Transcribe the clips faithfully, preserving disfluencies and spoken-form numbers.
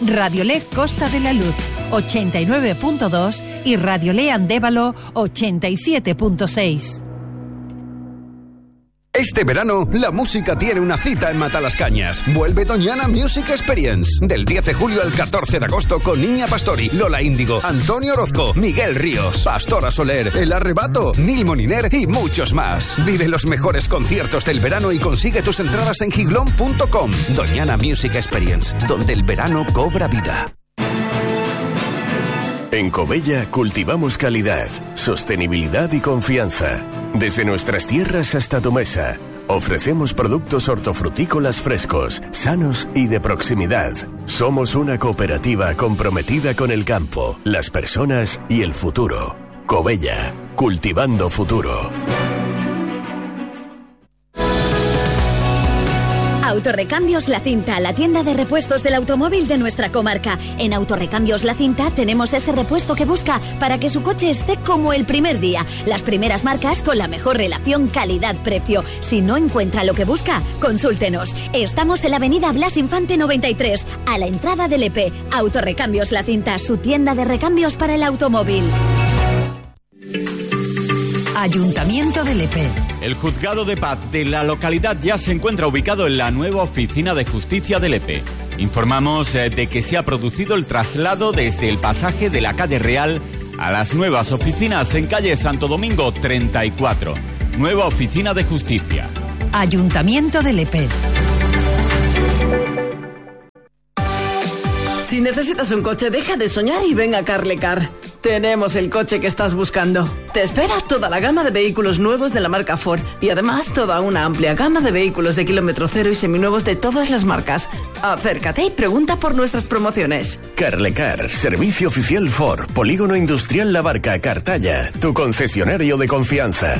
Radiolé Costa de la Luz ochenta y nueve punto dos y Radiolé Andévalo ochenta y siete punto seis. Este verano, la música tiene una cita en Matalascañas. Vuelve Doñana Music Experience. Del diez de julio al catorce de agosto con Niña Pastori, Lola Índigo, Antonio Orozco, Miguel Ríos, Pastora Soler, El Arrebato, Nil Moniner y muchos más. Vive los mejores conciertos del verano y consigue tus entradas en giglón punto com. Doñana Music Experience, donde el verano cobra vida. En Covella cultivamos calidad, sostenibilidad y confianza. Desde nuestras tierras hasta tu mesa, ofrecemos productos hortofrutícolas frescos, sanos y de proximidad. Somos una cooperativa comprometida con el campo, las personas y el futuro. Covella, cultivando futuro. Autorrecambios La Cinta, la tienda de repuestos del automóvil de nuestra comarca. En Autorrecambios La Cinta tenemos ese repuesto que busca para que su coche esté como el primer día. Las primeras marcas con la mejor relación calidad-precio. Si no encuentra lo que busca, consúltenos. Estamos en la avenida Blas Infante noventa y tres, a la entrada del E P. Autorrecambios La Cinta, su tienda de recambios para el automóvil. Ayuntamiento de Lepe. El Juzgado de Paz de la localidad ya se encuentra ubicado en la nueva Oficina de Justicia de Lepe. Informamos eh, de que se ha producido el traslado desde el pasaje de la calle Real a las nuevas oficinas en calle Santo Domingo treinta y cuatro. Nueva Oficina de Justicia. Ayuntamiento de Lepe. Si necesitas un coche, deja de soñar y ven a Carlecar. Tenemos el coche que estás buscando. Te espera toda la gama de vehículos nuevos de la marca Ford y además toda una amplia gama de vehículos de kilómetro cero y seminuevos de todas las marcas. Acércate y pregunta por nuestras promociones. Carlecar, servicio oficial Ford, Polígono Industrial La Barca, Cartaya, tu concesionario de confianza.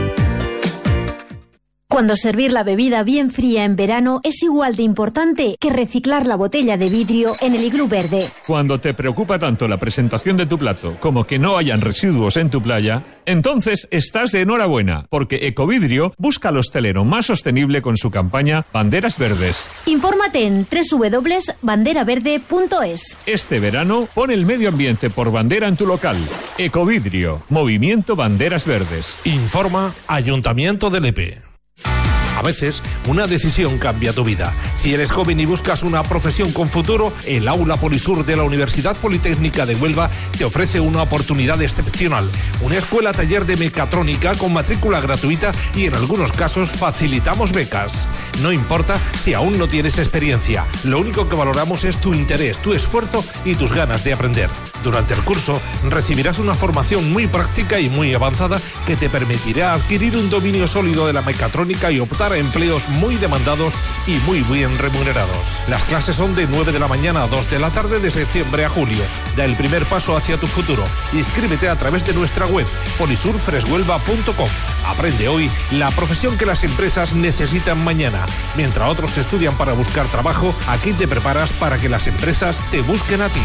Cuando servir la bebida bien fría en verano es igual de importante que reciclar la botella de vidrio en el iglú verde. Cuando te preocupa tanto la presentación de tu plato como que no hayan residuos en tu playa, entonces estás de enhorabuena, porque Ecovidrio busca al hostelero más sostenible con su campaña Banderas Verdes. Infórmate en doble u doble u doble u punto bandera verde punto es. Este verano pon el medio ambiente por bandera en tu local. Ecovidrio, Movimiento Banderas Verdes. Informa Ayuntamiento de Lepe. A veces, una decisión cambia tu vida. Si eres joven y buscas una profesión con futuro, el Aula Polisur de la Universidad Politécnica de Huelva te ofrece una oportunidad excepcional. Una escuela taller de mecatrónica con matrícula gratuita y en algunos casos facilitamos becas. No importa si aún no tienes experiencia, lo único que valoramos es tu interés, tu esfuerzo y tus ganas de aprender. Durante el curso recibirás una formación muy práctica y muy avanzada que te permitirá adquirir un dominio sólido de la mecatrónica y optar a empleos muy demandados y muy bien remunerados. Las clases son de nueve de la mañana a dos de la tarde de septiembre a julio. Da el primer paso hacia tu futuro. Inscríbete a través de nuestra web polisur freshuelva punto com. Aprende hoy la profesión que las empresas necesitan mañana. Mientras otros estudian para buscar trabajo, aquí te preparas para que las empresas te busquen a ti.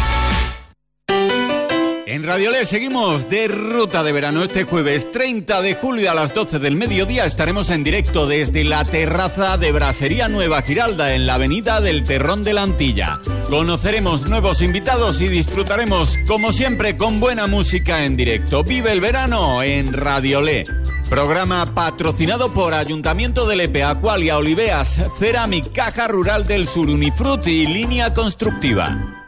En Radiolé seguimos de ruta de verano. Este jueves treinta de julio a las doce del mediodía estaremos en directo desde la terraza de Brasería Nueva Giralda en la avenida del Terrón de la Antilla. Conoceremos nuevos invitados y disfrutaremos, como siempre, con buena música en directo. Vive el verano en Radiolé. Programa patrocinado por Ayuntamiento de Lepe, Aqualia, Oliveas, Ceramic, Caja Rural del Sur, Unifrut y Línea Constructiva.